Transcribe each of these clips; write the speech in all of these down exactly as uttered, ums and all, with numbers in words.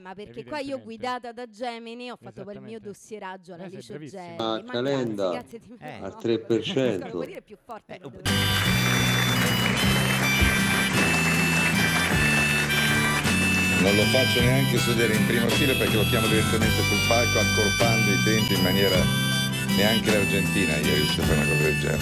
ma perché qua io guidata da Gemini ho fatto poi il mio dossieraggio alla Eh, sei Licio bravissima. Gelli. Ah, Ma Calenda, grazie, grazie di Eh. al no. tre per Scusa, lo cento. puoi dire più forte? Eh, che oh, devo- Non lo faccio neanche sedere in primo filo perché lo chiamo direttamente sul palco accorpando i denti in maniera neanche l'Argentina ieri riuscito a fare una cosa del genere.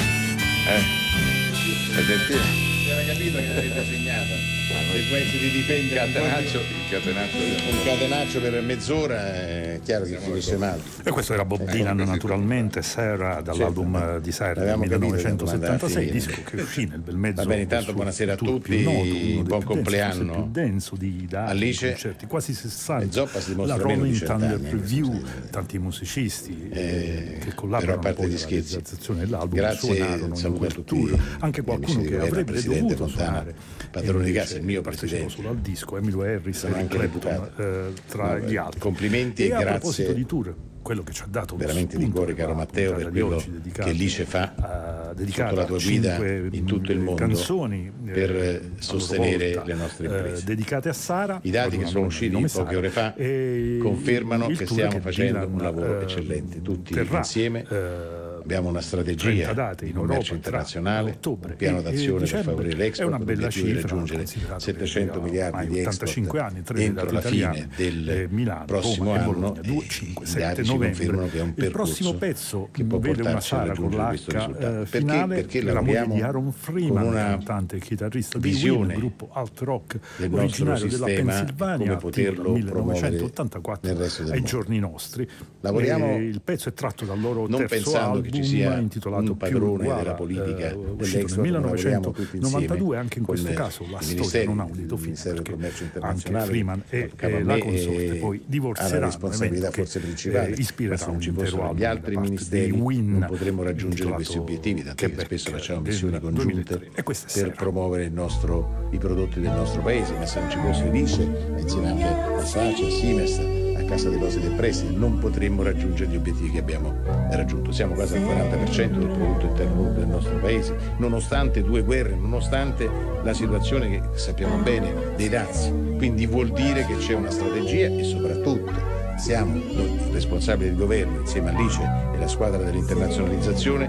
Eh? Argentina? Si era capito che l'avete segnata. Sequenze di Il difendere catenaccio, il catenaccio. un catenaccio per mezz'ora, è chiaro che finisce male. E questo era Bob Dylan, naturalmente, Sarah, dall'album Certo, di Sarah del l'avevamo capito che millenovecentosettantasei, domandava disco che uscì nel bel mezzo. Va bene, intanto del buonasera a tour tutti, più noto, uno dei buon più densi, compleanno. forse il più denso di dati, Alice. concerti, quasi sessanta. E Zoppa si dimostra la meno di Rolling cento Thunder anni, Preview, questo sì. tanti musicisti Eh, che collaborano però a parte poi gli alla scherzi. realizzazione dell'album, Grazie, suonarono in saluto a tutti apertura, anche gli qualcuno amici di che governo, avrebbe Presidente dovuto Fontana, suonare, padrone di invece casa, il mio partecipò presidente. solo al disco, Emilio Harris, Sono Eric anche Clapton, deputato. eh, tra No, gli altri. complimenti e e a grazie proposito di tour, quello che ci ha dato lo veramente di spunto cuore, caro per la Matteo, per puntata di quello oggi, dedicata che Lice fa a- dedicata sotto la tua a guida cinque, in tutto il mh, mondo canzoni per eh, eh, a loro sostenere volta, le nostre imprese. eh, dedicate a Sara. I dati ad che una sono donna di usciti nome poche Sara, ore fa e confermano il che tour stiamo facendo Dylan, un lavoro eh, eccellente, tutti terrà, insieme. eh, Abbiamo una trenta strategia date di in commercio Europa tra internazionale, ottobre un piano e- e d'azione per dicembre. favorire È l'export, una bella l'obiettivo di cifra, raggiungere considerato che settecento ormai miliardi di ottantacinque export anni, tre entro la italiane, fine del eh, Milano, prossimo Roma e anno. Bologna, due, e cinque, i sette dati ci novembre. confermano che è un Il percorso prossimo pezzo che può vede una portarci a Sara con raggiungere questo l'H risultato. eh, Perché? finale, Perché che è la moglie lavoriamo di Aaron Freeman, con una cantante e chitarrista di visione Ween, gruppo alt rock del nostro originario della sistema, Pennsylvania, come attivo poterlo dal millenovecentottantaquattro nel resto del ai mondo. giorni nostri. Lavoriamo E il pezzo è tratto dal loro non terzo pensando album che ci sia intitolato un padrone Più Uguala, della politica eh, uscito dell'export, nel ma lavoriamo tutti insieme millenovecentonovantadue. Anche in con questo caso la i storia ministeri, non ha un lieto il fine, Ministero del perché Commercio anche Internazionale, Freeman e, capo a e la me, consorte e poi ha divorzeranno, la responsabilità evento forse che, principale, eh, ispirerà se non un ci intero fossero album gli da altri parte ministeri dei Win, non potremmo raggiungere questi intitolato obiettivi, tant'è che Quebec spesso facciamo del missioni congiunte duemilatré. E questa è per Sera. promuovere il nostro, i prodotti del nostro paese, ma se non ci fosse Lice, insieme anche a Sace, a Siemens, a Cassa Depositi e Prestiti, non potremmo raggiungere gli obiettivi che abbiamo raggiunto. Siamo quasi al quaranta per cento del prodotto interno lordo del nostro paese, nonostante due guerre, nonostante la situazione che sappiamo bene dei dazi. Quindi vuol dire che c'è una strategia e soprattutto siamo noi responsabili del governo, insieme a Lice e la squadra dell'internazionalizzazione,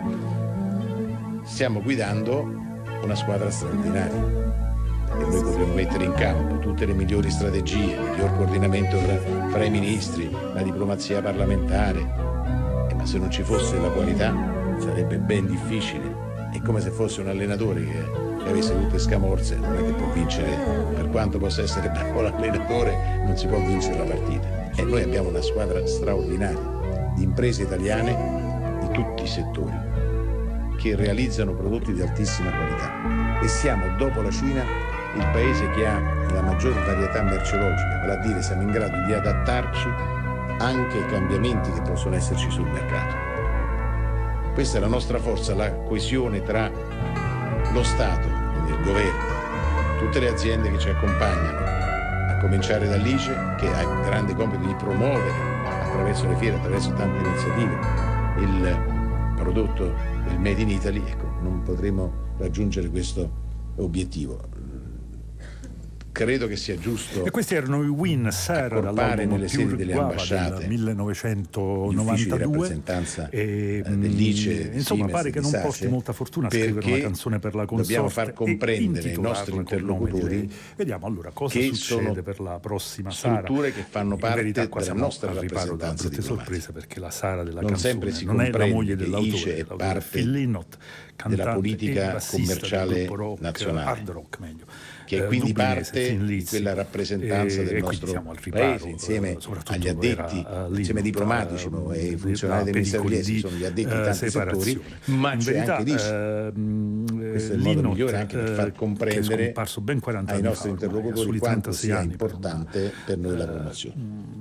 stiamo guidando una squadra straordinaria. E noi dovremmo mettere in campo tutte le migliori strategie, il miglior coordinamento fra, fra i ministri, la diplomazia parlamentare. Eh, ma se non ci fosse la qualità sarebbe ben difficile. È come se fosse un allenatore che, che avesse tutte scamorze, non è che può vincere, per quanto possa essere bravo l'allenatore, non si può vincere la partita. E noi abbiamo una squadra straordinaria di imprese italiane di tutti i settori che realizzano prodotti di altissima qualità. E siamo, dopo la Cina, il paese che ha la maggior varietà merceologica, vale a dire siamo in grado di adattarci anche ai cambiamenti che possono esserci sul mercato. Questa è la nostra forza, la coesione tra lo Stato, quindi il governo, tutte le aziende che ci accompagnano, a cominciare da Lice, che ha il grande compito di promuovere attraverso le fiere, attraverso tante iniziative, il prodotto del Made in Italy. Ecco, non potremo raggiungere questo obiettivo. Credo che sia giusto. E questi erano i Win, Sarah, dall'album nelle Più sedi delle Uguala ambasciate, del millenovecentonovantadue. E, e, del Lice, insomma, Siemens, pare che non Sace, porti molta fortuna a scrivere una canzone per la consorte. Dobbiamo far comprendere ai nostri interlocutori. Vediamo allora cosa che succede per la prossima Sara. Strutture che fanno In parte verità, qua della siamo nostra al riparo da rappresentanza brutte diplomatica. sorprese, perché la Sara della Non canzone sempre si non è la comprende moglie che dell'autore, Lice è l'autore parte Phil Lynott, della cantante politica e bassista del commerciale gruppo rock, nazionale, hard rock meglio, che è eh, quindi dublinese, parte Thin di Lizzy. quella rappresentanza E- del e quindi nostro siamo al riparo, paese, insieme eh, soprattutto agli addetti, era, uh, insieme ai Lynott, diplomatici uh, e ai di- funzionari da del Ministero degli pericoli Esteri, sono gli addetti di, in eh, tanti settori, separazione. ma In c'è verità, anche Lice. ehm, Questo è il modo Lynott, migliore anche per far eh, comprendere che è scomparso ben quaranta ai anni nostri fa ormai, interlocutori soli quanto trentasei sia anni per importante per noi la promozione.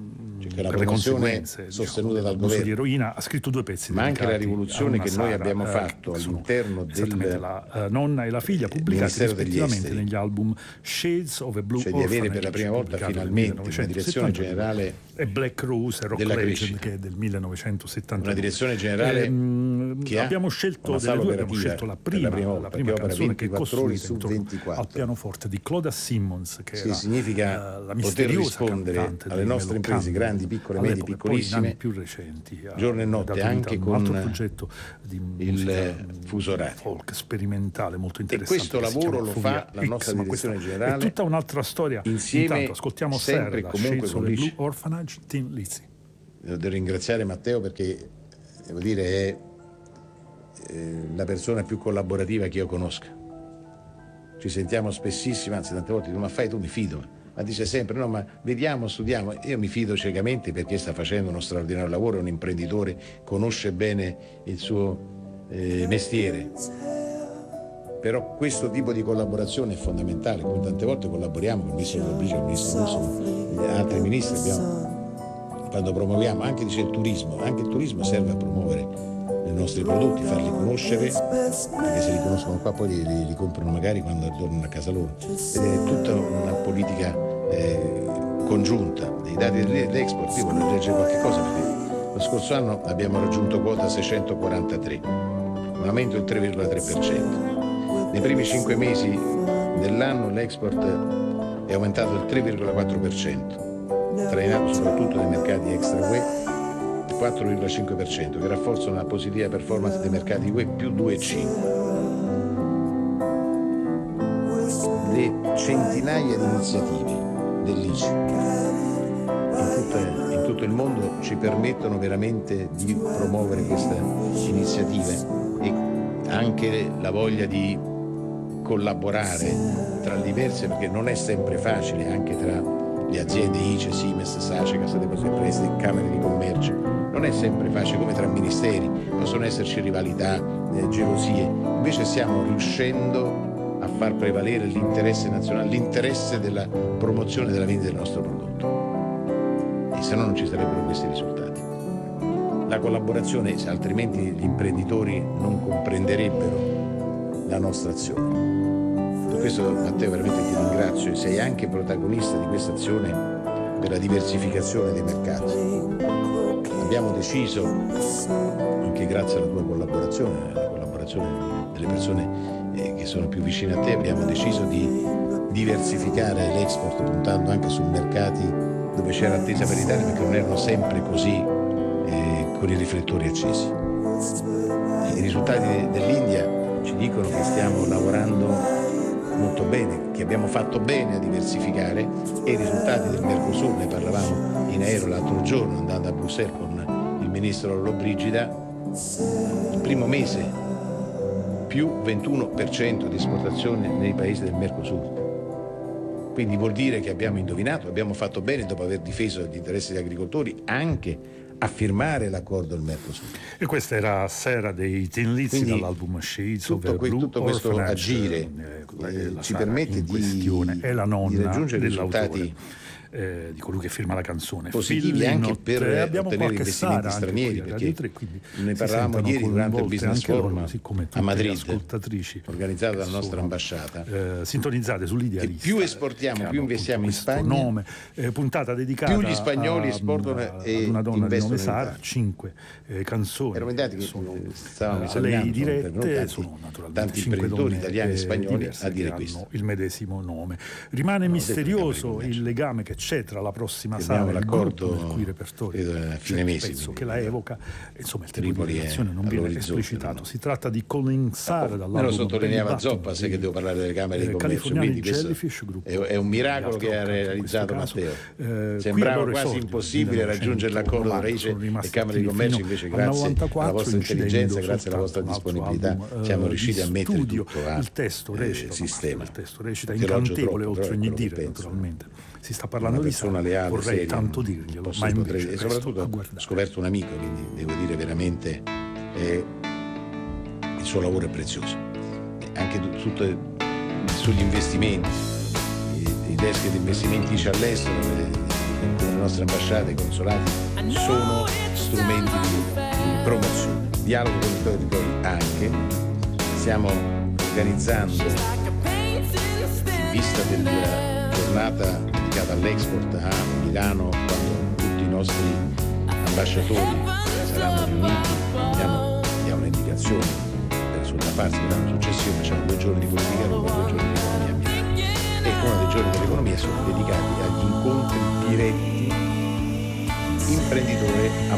cioè la per le conseguenze sostenuta diciamo, dal governo di eroina, ha scritto due pezzi, ma anche la rivoluzione che noi abbiamo eh, fatto all'interno del la uh, nonna e la figlia, pubblicati rispettivamente negli album Shades of a Blue cioè di avere per la prima volta finalmente una direzione generale e Black Rose e Rock Legend crescita. Che è del millenovecentosettantanove, una direzione generale ehm, che abbiamo scelto delle due, abbiamo scelto la prima, la prima, volta, la prima canzone che è costruita intorno al pianoforte di Cloda Simmons, che sì, era significa uh, la poter rispondere alle nostre imprese grandi, piccole, medie, piccolissime, più recenti, giorno e notte, anche con un altro progetto di il fuso orario folk sperimentale molto interessante. E questo lavoro lo fa la nostra X, direzione generale. È tutta un'altra storia. Insieme, intanto ascoltiamo sempre Serra, comunque con Blue Orphanage, Thin Lizzy. Devo ringraziare Matteo perché devo dire è la persona più collaborativa che io conosca. Ci sentiamo spessissimo, anzi tante volte dico ma fai tu, mi fido, ma dice sempre no ma vediamo, studiamo. Io mi fido ciecamente perché sta facendo uno straordinario lavoro, è un imprenditore, conosce bene il suo eh, mestiere, però questo tipo di collaborazione è fondamentale. Come tante volte collaboriamo con il ministro Lollobrigida, con il ministro Russo, con altri ministri, abbiamo, quando promuoviamo anche dice, il turismo, anche il turismo serve a promuovere i nostri prodotti, farli conoscere, perché se li conoscono qua poi li, li, li comprano magari quando tornano a casa loro. Ed è tutta una politica eh, congiunta. Dei dati dell'export io voglio leggere qualche cosa perché lo scorso anno abbiamo raggiunto quota seicentoquarantatré, un aumento del tre virgola tre per cento. Nei primi cinque mesi dell'anno l'export è aumentato del tre virgola quattro per cento, trainato soprattutto dai mercati extra U E, quattro virgola cinque per cento, che rafforza una positiva performance dei mercati U E più due virgola cinque. Le centinaia di iniziative dell'I C in, in tutto il mondo ci permettono veramente di promuovere queste iniziative e anche la voglia di collaborare tra le diverse, perché non è sempre facile anche tra le aziende I C E, Siemens, SACE, Cassa Depositi e Prestiti, Camere di Commercio, non è sempre facile come tra ministeri, possono esserci rivalità, eh, gelosie, invece stiamo riuscendo a far prevalere l'interesse nazionale, l'interesse della promozione della vendita del nostro prodotto, e se no non ci sarebbero questi risultati. La collaborazione, se altrimenti gli imprenditori non comprenderebbero la nostra azione. Per questo Matteo veramente ti ringrazio, e sei anche protagonista di questa azione per la diversificazione dei mercati. Abbiamo deciso, anche grazie alla tua collaborazione, alla collaborazione delle persone eh, che sono più vicine a te, abbiamo deciso di diversificare l'export puntando anche su mercati dove c'era attesa per l'Italia, perché non erano sempre così eh, con i riflettori accesi. I risultati dell'India ci dicono che stiamo lavorando molto bene, che abbiamo fatto bene a diversificare, e i risultati del Mercosur, ne parlavamo in aereo l'altro giorno andando a Bruxelles con il ministro Lollobrigida, il primo mese più ventuno per cento di esportazione nei paesi del Mercosur. Quindi vuol dire che abbiamo indovinato, abbiamo fatto bene dopo aver difeso gli interessi degli agricoltori anche a firmare l'accordo del Mercosur. E questa era Sera dei Thin Lizzy dall'album Shades of tutto, a Blue tutto questo Orphanage, agire eh, eh, ci permette di, è la nonna di raggiungere risultati Eh, di colui che firma la canzone positivi Phil anche per eh, abbiamo ottenere investimenti stranieri, perché tre, ne parlavamo ieri durante il Business Forum a Madrid, organizzato dalla nostra ambasciata, eh, sintonizzate sull'Idealista, che più esportiamo, più investiamo in Spagna, nome, eh, puntata dedicata più gli spagnoli a, esportano a, e ad una donna di nome Sara, Sara, cinque eh, canzoni erano che sono stavamo a lei dirette, tanti, sono naturalmente tanti imprenditori italiani e spagnoli a dire questo, il medesimo nome. Rimane no, misterioso il legame che c'è tra la prossima sala e il gruppo del cui repertorio a fine mese, pezzo che la evoca, insomma il tipo di relazione non viene esplicitato. Si tratta di Calling Sara dall'album, me lo sottolineava Zoppa, sai che devo parlare delle camere di commercio, quindi questo è, è un miracolo che ha realizzato Matteo. Eh, sembrava quasi impossibile raggiungere l'accordo tra I C E e Camere di Commercio, invece grazie alla vostra intelligenza, grazie alla vostra disponibilità siamo riusciti a mettere tutto a il testo recita, sistema. Il testo recita incantevole oltre ogni dire, naturalmente. Si sta parlando di Sara, vorrei seria, tanto dirglielo, ma invece e soprattutto ho scoperto un amico, quindi devo dire veramente eh, il suo lavoro è prezioso, anche tutto sugli investimenti, i, i desk di investimenti all'estero, come le nostre ambasciate, i consolati, sono strumenti di promozione. Dialogo con i territori anche. Stiamo organizzando, in vista della giornata dedicata all'export a Milano, quando tutti i nostri ambasciatori saranno riuniti, diamo, diamo un'indicazione per sulla parte dell'anno successivo. Facciamo due giorni di politica a Roma, due giorni di economia a Milano, e uno dei giorni dell'economia sono dedicati agli incontri diretti imprenditore